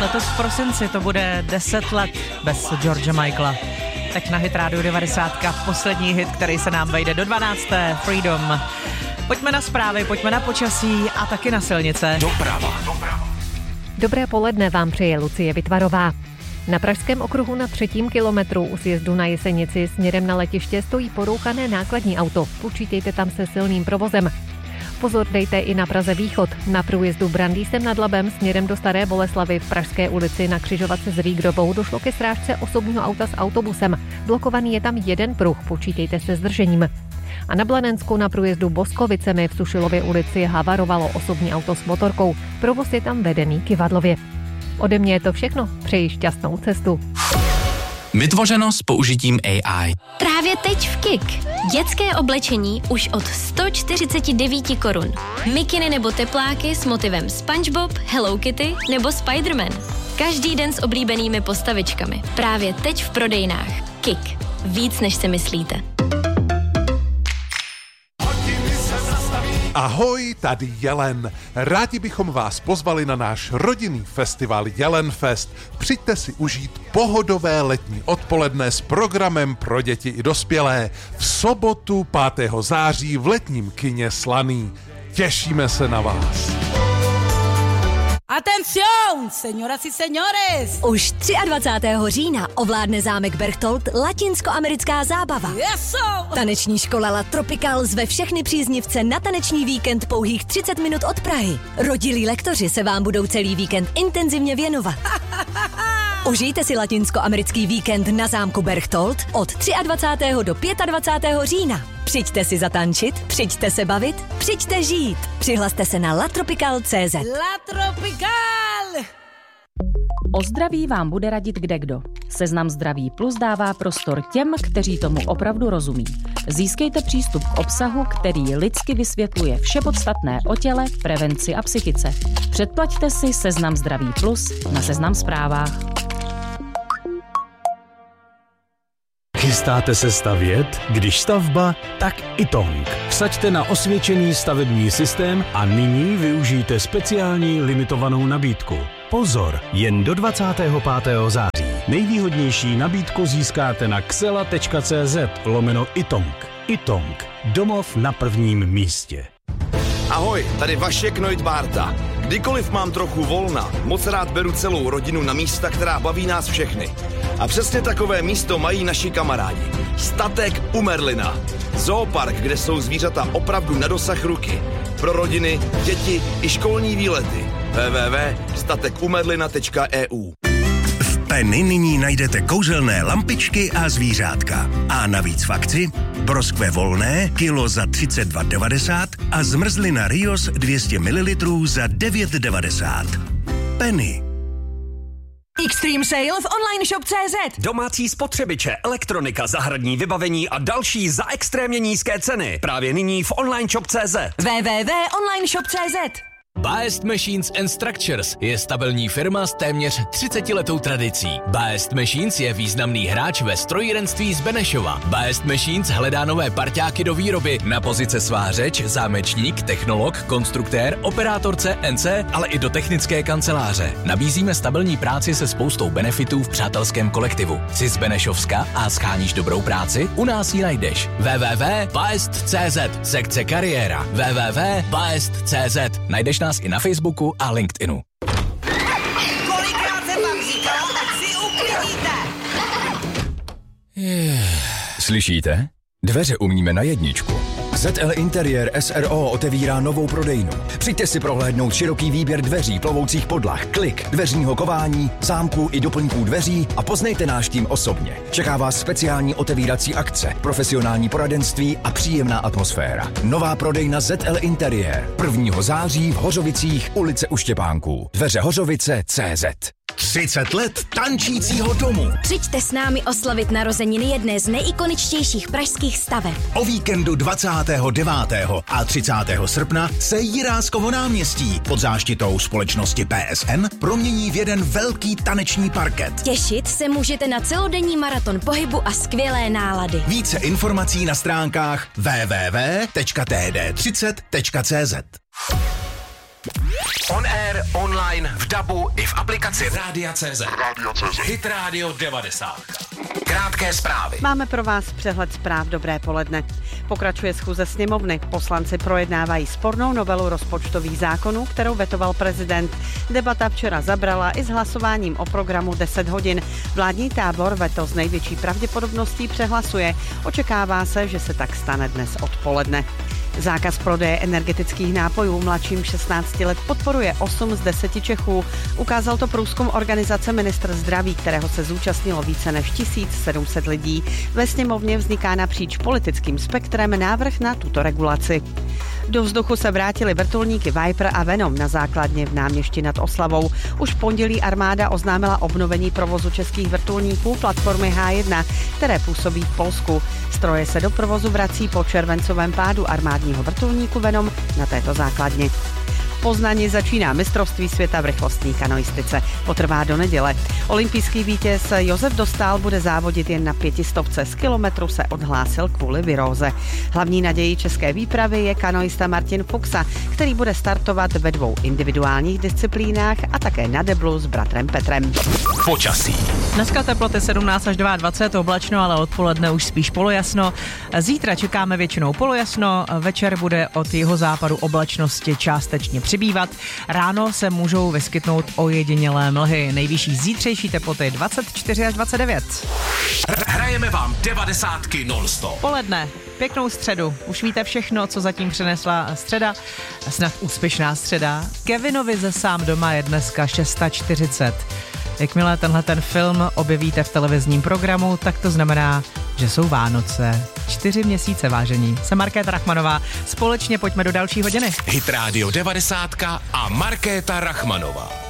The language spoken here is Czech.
Letos v prosinci to bude 10 let bez George Michaela. Tak na Hit Radio 90, poslední hit, který se nám vejde do 12. Freedom. Pojďme na zprávy, pojďme na počasí a taky na silnice. Doprava. Dobré poledne vám přeje Lucie Vytvarová. Na Pražském okruhu na 3. kilometru u sjezdu na Jesenici směrem na letiště stojí porouchané nákladní auto. Počítejte tam se silným provozem. Pozor dejte i na Praze východ. Na průjezdu Brandýsem nad Labem směrem do Staré Boleslavi v Pražské ulici na křižovatce s Rígrovou došlo ke srážce osobního auta s autobusem. Blokovaný je tam jeden pruh, počítejte se zdržením. A na Blanensku na průjezdu Boskovicemi v Sušilově ulici havarovalo osobní auto s motorkou. Provoz je tam vedený kyvadlově. Ode mě je to všechno. Přeji šťastnou cestu. Vytvořeno s použitím AI. Právě teď v KIK. Dětské oblečení už od 149 korun. Mikiny nebo tepláky s motivem SpongeBob, Hello Kitty nebo Spider-Man. Každý den s oblíbenými postavičkami. Právě teď v prodejnách. KIK. Víc než si myslíte. Ahoj, tady Jelen. Rádi bychom vás pozvali na náš rodinný festival Jelenfest. Přijďte si užít pohodové letní odpoledne s programem pro děti i dospělé. V sobotu 5. září v letním kině Slaný. Těšíme se na vás. Atención, señoras y señores! Už 23. října ovládne zámek Berchtold latinskoamerická zábava. Eso! Taneční škola La Tropical zve všechny příznivce na taneční víkend pouhých 30 minut od Prahy. Rodilí lektoři se vám budou celý víkend intenzivně věnovat. Užijte si latinskoamerický víkend na zámku Berchtold od 23. do 25. října. Přijďte si zatančit, přijďte se bavit, přijďte žít. Přihlaste se na latropical.cz. La Tropical! O zdraví vám bude radit kdekdo. Seznam Zdraví Plus dává prostor těm, kteří tomu opravdu rozumí. Získejte přístup k obsahu, který lidsky vysvětluje vše podstatné o těle, prevenci a psychice. Předplaťte si Seznam Zdraví Plus na Seznam Zprávách. Chystáte se stavět? Když stavba, tak iTONG. Vsaďte na osvědčený stavební systém a nyní využijte speciální limitovanou nabídku. Pozor, jen do 25. září. Nejvýhodnější nabídku získáte na xela.cz/iTONG. iTONG. Domov na prvním místě. Ahoj, tady Vašek Noitbárta. Kdykoliv mám trochu volna, moc rád beru celou rodinu na místa, která baví nás všechny. A přesně takové místo mají naši kamarádi. Statek u Merlina. Zoopark, kde jsou zvířata opravdu na dosah ruky. Pro rodiny, děti i školní výlety. www.statekumerlina.eu. V Penny nyní najdete kouzelné lampičky a zvířátka. A navíc v akci broskve volné kilo za 32,90 a zmrzlina Rios 200 ml za 9,90. Penny. Extreme sale v online shop.cz. Domácí spotřebiče, elektronika, zahradní vybavení a další za extrémně nízké ceny. Právě nyní v online shop.cz. www.onlineshop.cz. Baest Machines & Structures je stabilní firma s téměř 30letou tradicí. Baest Machines je významný hráč ve strojírenství z Benešova. Baest Machines hledá nové parťáky do výroby na pozice svářeč, zámečník, technolog, konstruktér, operátor CNC, ale i do technické kanceláře. Nabízíme stabilní práci se spoustou benefitů v přátelském kolektivu. Jsi z Benešovska a scháníš dobrou práci? U nás ji najdeš. www.baest.cz, sekce kariéra. www.baest.cz. Najdeš nás i na Facebooku a LinkedInu. Kolikrát jsem vám říkala, ať si uklidíte! Slyšíte? Dveře umíme na jedničku. ZL Interiér SRO otevírá novou prodejnu. Přijďte si prohlédnout široký výběr dveří, plovoucích podlah, klik, dveřního kování, zámků i doplňků dveří a poznejte náš tým osobně. Čeká vás speciální otevírací akce, profesionální poradenství a příjemná atmosféra. Nová prodejna ZL Interiér. 1. září v Hořovicích, ulice U Štěpánků. Dveře Hořovice.cz. 30 let tančícího domu. Přijďte s námi oslavit narozeniny jedné z nejikoničtějších pražských staveb. O víkendu 29. a 30. srpna se Jiráskovo náměstí pod záštitou společnosti PSN promění v jeden velký taneční parket. Těšit se můžete na celodenní maraton pohybu a skvělé nálady. Více informací na stránkách www.td30.cz. On air, online, v dabu i v aplikaci Rádia.cz. Hit Radio 90. Krátké zprávy. Máme pro vás přehled zpráv. Dobré poledne. Pokračuje schůze sněmovny. Poslanci projednávají spornou novelu rozpočtových zákonů, kterou vetoval prezident. Debata včera zabrala i s hlasováním o programu 10 hodin. Vládní tábor veto s největší pravděpodobností přehlasuje. Očekává se, že se tak stane dnes odpoledne. Zákaz prodeje energetických nápojů mladším 16 let podporuje 8 z 10 Čechů. Ukázal to průzkum organizace Ministr zdraví, kterého se zúčastnilo více než 1700 lidí. Ve sněmovně vzniká napříč politickým spektrem návrh na tuto regulaci. Do vzduchu se vrátily vrtulníky Viper a Venom na základně v Náměšti nad Oslavou. Už v pondělí armáda oznámila obnovení provozu českých vrtulníků platformy H1, které působí v Polsku. Stroje se do provozu vrací po červencovém pádu armádního vrtulníku Venom na této základně. V Poznani začíná mistrovství světa v rychlostní kanoistice. Potrvá do neděle. Olympijský vítěz Josef Dostál bude závodit jen na 500 z kilometru, se odhlásil kvůli viróze. Hlavní nadějí české výpravy je kanoista Martin Fuxa, který bude startovat ve 2 individuálních disciplínách a také na deblu s bratrem Petrem. Počasí. Dneska teploty 17 až 22, oblačno, ale odpoledne už spíš polojasno. Zítra čekáme většinou polojasno, večer bude od jihozápadu oblačnosti částečně přibývat. Ráno se můžou vyskytnout ojedinělé mlhy. Nejvyšší zítřejší teploty 24 až 29. Hrajeme vám 90 non-stop. Poledne, pěknou středu. Už víte všechno, co zatím přinesla středa. Snad úspěšná středa. Kevinovi ze Sám doma je dneska 6:40. Jakmile ten film objevíte v televizním programu, tak to znamená, že jsou Vánoce. 4 měsíce, vážení. Jsem Markéta Rachmanová. Společně pojďme do další hodiny. Hit Radio 90 a Markéta Rachmanová.